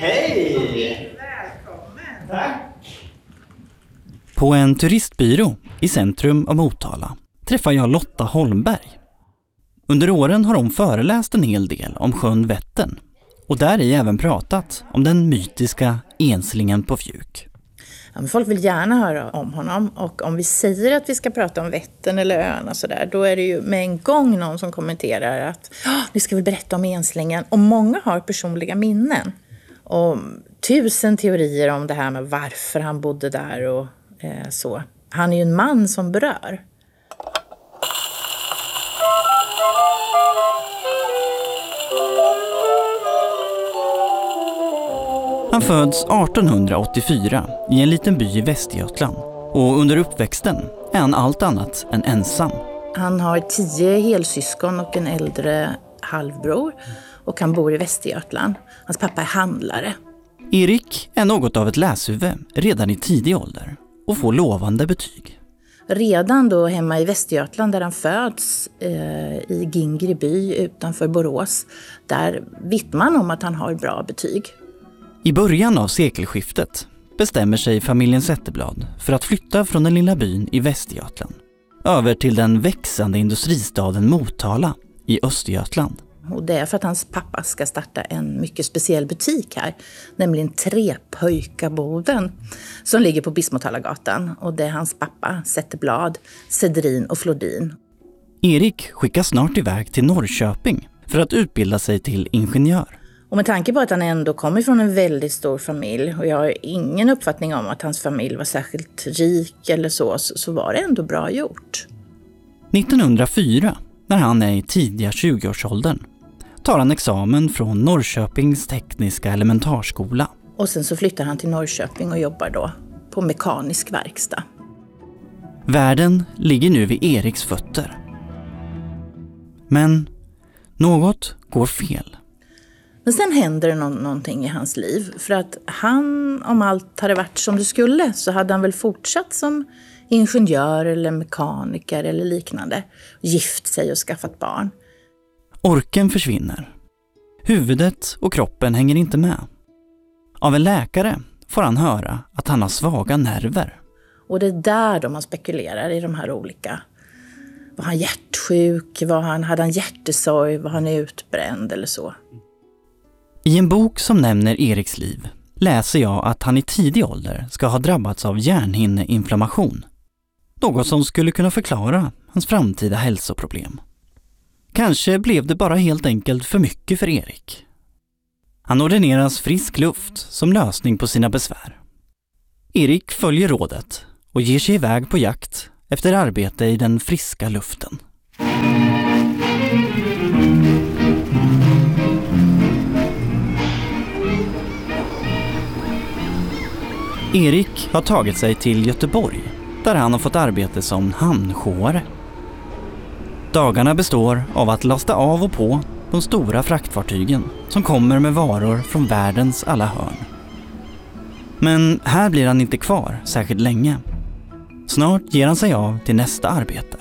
Hej! Välkommen! Tack! På en turistbyrå i centrum av Motala träffar jag Lotta Holmberg. Under åren har hon föreläst en hel del om sjön Vättern och där i även pratat om den mytiska enslingen på Fjuk. Ja, men folk vill gärna höra om honom, och om vi säger att vi ska prata om Vättern eller öarna så där, då är det ju med en gång någon som kommenterar att ni ska väl berätta om enslingen. Och många har personliga minnen och 1000 teorier om det här med varför han bodde där och så. Han är ju en man som berör. Han föds 1884 i en liten by i Västergötland och under uppväxten är han allt annat än ensam. Han har 10 helsyskon och en äldre halvbror och han bor i Västergötland. Hans pappa är handlare. Erik är något av ett läshuvud redan i tidig ålder och får lovande betyg. Redan då hemma i Västergötland där han föds i Gingri by utanför Borås, där vittnar man om att han har bra betyg. I början av sekelskiftet bestämmer sig familjen Zetterblad för att flytta från den lilla byn i Västergötland över till den växande industristaden Motala i Östergötland. Och det är för att hans pappa ska starta en mycket speciell butik här, nämligen Trepöjkaboden som ligger på Bismotalagatan. Och det är hans pappa, Zetterblad, Sedrin och Flodin. Erik skickas snart iväg till Norrköping för att utbilda sig till ingenjör. Och med tanke på att han ändå kommer från en väldigt stor familj, och jag har ingen uppfattning om att hans familj var särskilt rik eller så var det ändå bra gjort. 1904, när han är i tidiga 20-årsåldern, tar han examen från Norrköpings tekniska elementarskola. Och sen så flyttar han till Norrköping och jobbar då på mekanisk verkstad. Världen ligger nu vid Eriks fötter. Men något går fel. Men sen händer det någonting i hans liv. För att han, om allt hade varit som det skulle, så hade han väl fortsatt som ingenjör eller mekaniker eller liknande. Gift sig och skaffat barn. Orken försvinner. Huvudet och kroppen hänger inte med. Av en läkare får han höra att han har svaga nerver. Och det är där man spekulerar i de här olika. Var han hjärtsjuk? Hade han hjärtesorg? Var han utbränd eller så? I en bok som nämner Eriks liv läser jag att han i tidig ålder ska ha drabbats av hjärnhinneinflammation. Något som skulle kunna förklara hans framtida hälsoproblem. Kanske blev det bara helt enkelt för mycket för Erik. Han ordineras frisk luft som lösning på sina besvär. Erik följer rådet och ger sig iväg på jakt efter arbete i den friska luften. Erik har tagit sig till Göteborg där han har fått arbete som hamnsjöare. Dagarna består av att lasta av och på de stora fraktfartygen som kommer med varor från världens alla hörn. Men här blir han inte kvar särskilt länge. Snart ger han sig av till nästa arbete.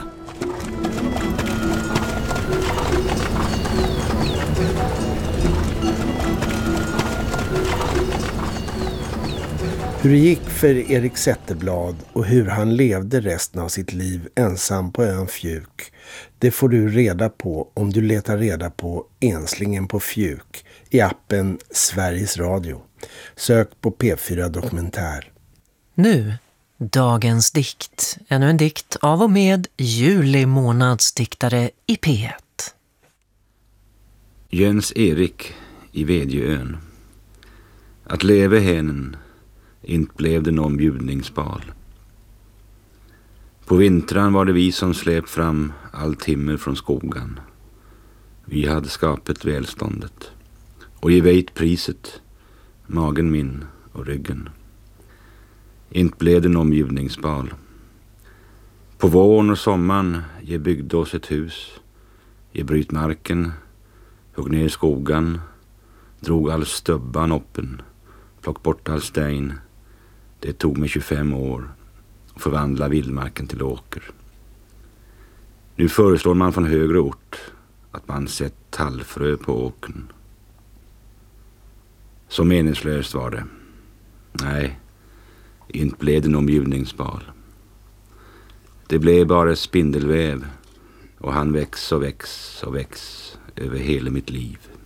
Hur det gick för Erik Zetterblad och hur han levde resten av sitt liv ensam på ön Fjuk, det får du reda på om du letar reda på Enslingen på Fjuk i appen Sveriges Radio. Sök på P4 Dokumentär. Nu, dagens dikt. Ännu en dikt av och med juli månadsdiktare i P1. Jöns Erik i Vedjöön. Att leve henen, inte blev det någon bjudningsbal. På vintran var det vi som släpp fram all timmer från skogen. Vi hade skapat välståndet. Och jag vet priset, magen min och ryggen. Inte blev det någon bjudningsbal. På våren och sommaren jag byggde oss ett hus. Jag bryt marken, hugg ner skogen, drog all stubban uppen, plock bort all stein. Det tog mig 25 år att förvandla vildmarken till åker. Nu föreslår man från högre ort att man sett tallfrö på åkern. Så meningslöst var det. Nej, inte blev det någon bjudningsbal. Det blev bara spindelväv och han väx och väx och väx över hela mitt liv.